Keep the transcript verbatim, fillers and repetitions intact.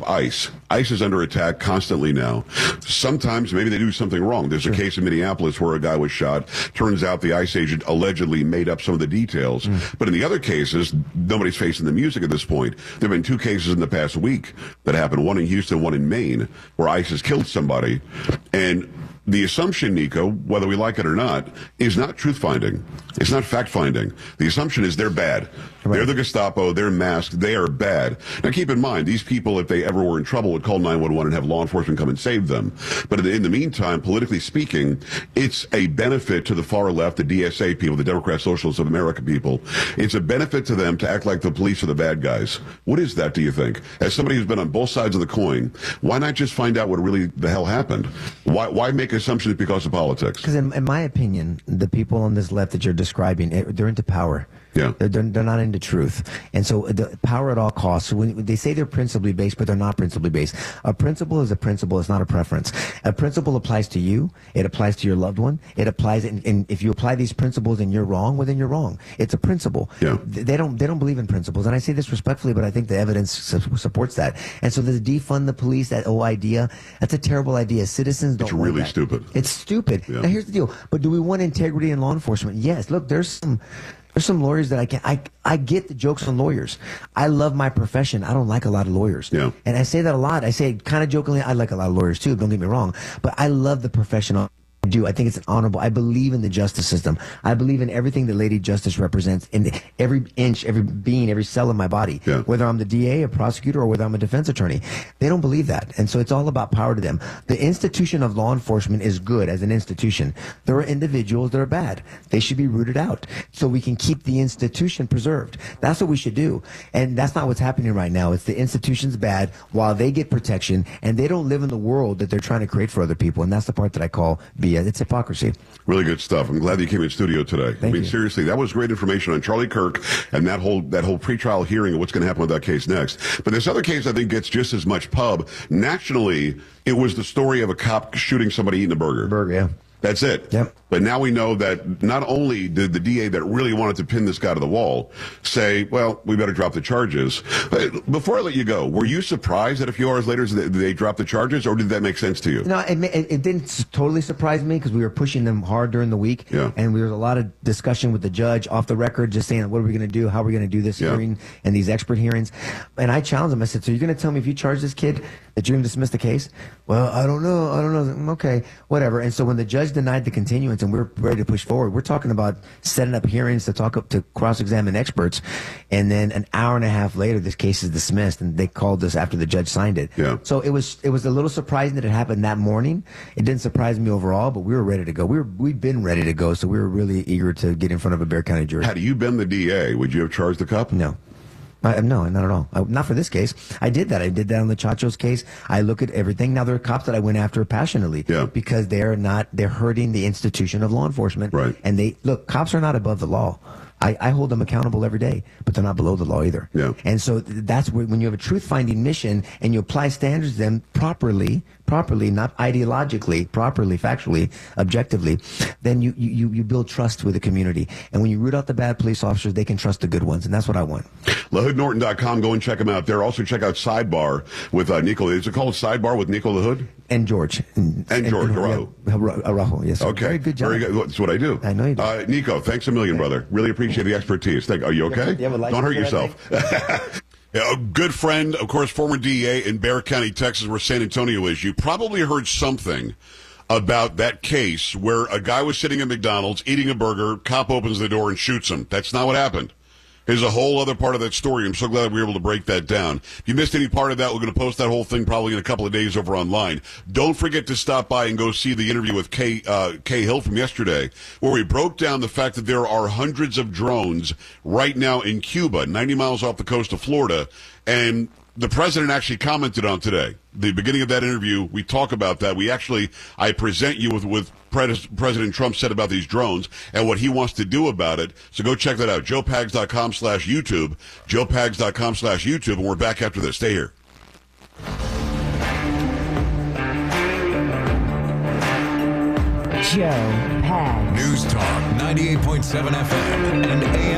ICE. ICE is under attack constantly now. Sometimes maybe they do something wrong. There's a case in Minneapolis where a guy was shot. Turns out the ICE agent allegedly made up some of the details. Mm. But in the other cases, nobody's facing the music at this point. There have been two cases in the past week that happened, one in Houston, one in Maine, where ICE has killed somebody. And the assumption, Nico, whether we like it or not, is not truth-finding. It's not fact-finding. The assumption is they're bad. Right. They're the Gestapo. They're masked. They are bad. Now, keep in mind, these people, if they ever were in trouble, would call nine one one and have law enforcement come and save them. But in the meantime, politically speaking, it's a benefit to the far left, the D S A people, the Democrat Socialists of America people. It's a benefit to them to act like the police are the bad guys. What is that, do you think? As somebody who's been on both sides of the coin, why not just find out what really the hell happened? Why, why make assumptions because of politics? Because in, in my opinion, the people on this left that you're describing, they're into power. Yeah. They're, they're, they're not into truth. And so the power at all costs. So when they say they're principally based, but they're not principally based. A principle is a principle. It's not a preference. A principle applies to you. It applies to your loved one. It applies, and, and if you apply these principles and you're wrong, well, then you're wrong. It's a principle. Yeah. They don't, they don't believe in principles. And I say this respectfully, but I think the evidence su supports that. And so the defund the police, that whole idea, that's a terrible idea. Citizens don't It's really that. stupid. It's stupid. Yeah. Now, here's the deal. But do we want integrity in law enforcement? Yes. Look, there's some... There's some lawyers that I can I I get the jokes on lawyers. I love my profession. I don't like a lot of lawyers. Yeah. And I say that a lot. I say kind of jokingly, I like a lot of lawyers too, don't get me wrong. But I love the profession I do. I think it's an honorable. I believe in the justice system. I believe in everything that Lady Justice represents in every inch, every being, every cell in my body. Yeah. Whether I'm the D A, a prosecutor, or whether I'm a defense attorney. They don't believe that. And so it's all about power to them. The institution of law enforcement is good as an institution. There are individuals that are bad. They should be rooted out so we can keep the institution preserved. That's what we should do. And that's not what's happening right now. It's the institution's bad while they get protection, and they don't live in the world that they're trying to create for other people. And that's the part that I call B S. It's hypocrisy. Really good stuff. I'm glad that you came in studio today. Thank I mean, you. seriously, that was great information on Charlie Kirk and that whole that whole pretrial hearing and what's going to happen with that case next. But this other case, I think, gets just as much pub. Nationally, it was the story of a cop shooting somebody eating a burger. Burger, yeah. That's it. Yep. But now we know that not only did the D A that really wanted to pin this guy to the wall say, well, we better drop the charges. But before I let you go, were you surprised that a few hours later they, they dropped the charges, or did that make sense to you? No, it, it, it didn't totally surprise me because we were pushing them hard during the week. Yeah. And there was a lot of discussion with the judge off the record, just saying, what are we going to do? How are we going to do this yeah. hearing and these expert hearings? And I challenged them. I said, so you're going to tell me if you charge this kid that you're going to dismiss the case? Well, I don't know. I don't know. Okay, whatever. And so when the judge denied the continuance and we're ready to push forward, we're talking about setting up hearings to talk up to cross-examine experts. And then an hour and a half later, this case is dismissed, and they called us after the judge signed it. Yeah. So it was it was a little surprising that it happened that morning. It didn't surprise me overall, but we were ready to go. We were we'd been ready to go, so we were really eager to get in front of a Bexar County jury. Had you been the D A, would you have charged the cop? No. Uh, no, not at all. Uh, not for this case. I did that. I did that on the Chacho's case. I look at everything. Now, there are cops that I went after passionately yeah. because they're not, they're hurting the institution of law enforcement. Right. And they, look, cops are not above the law. I, I hold them accountable every day, but they're not below the law either. Yeah. And so that's where, when you have a truth-finding mission and you apply standards to them properly, properly, not ideologically, properly, factually, objectively, then you, you, you build trust with the community. And when you root out the bad police officers, they can trust the good ones, and that's what I want. LaHood Norton dot com. Go and check them out there. Also check out Sidebar with uh, Nico. Is it called Sidebar with Nico LaHood? And George. And, and George Araujo. Araujo, yes. Sir. Okay. Very good job. Very good. That's what I do. I know you do. Uh, Nico, thanks a million, brother. Really appreciate the expertise. Thank, are you okay? You have a Don't hurt license for yourself. Yeah, a good friend, of course, former D A in Bexar County, Texas, where San Antonio is. You probably heard something about that case where a guy was sitting at McDonald's eating a burger, cop opens the door and shoots him. That's not what happened. There's a whole other part of that story. I'm so glad we were able to break that down. If you missed any part of that, we're going to post that whole thing probably in a couple of days over online. Don't forget to stop by and go see the interview with Kay, uh, Kay Hill from yesterday, where we broke down the fact that there are hundreds of drones right now in Cuba, ninety miles off the coast of Florida, and the president actually commented on today. The beginning of that interview, we talk about that. We actually, I present you with, with Pres- President Trump said about these drones and what he wants to do about it. So go check that out. joe pags dot com slash YouTube. joe pags dot com slash YouTube. And we're back after this. Stay here. Joe Pags. News Talk ninety-eight point seven F M and A M.